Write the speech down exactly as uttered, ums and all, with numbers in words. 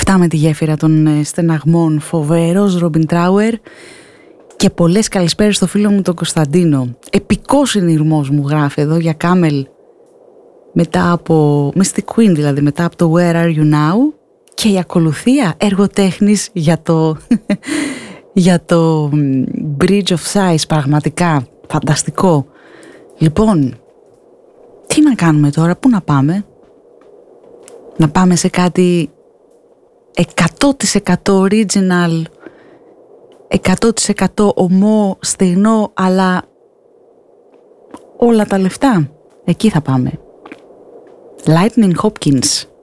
Χτάμε τη γέφυρα των στεναγμών, φοβερός Ρόμπιν Τράουερ. Και πολλές καλησπέρες στο φίλο μου τον Κωνσταντίνο. Επικός συνειρμός μου γράφει εδώ για Κάμελ, μετά από Mystic Queen, δηλαδή μετά από το Where Are You Now, και η ακολουθία έργο τέχνης για το για το Bridge of Sighs. Πραγματικά φανταστικό. Λοιπόν, τι να κάνουμε τώρα, πού να πάμε? Να πάμε σε κάτι εκατό τοις εκατό original, εκατό τοις εκατό ομό, στεγνό, αλλά όλα τα λεφτά. Εκεί θα πάμε. Lightning Hopkins.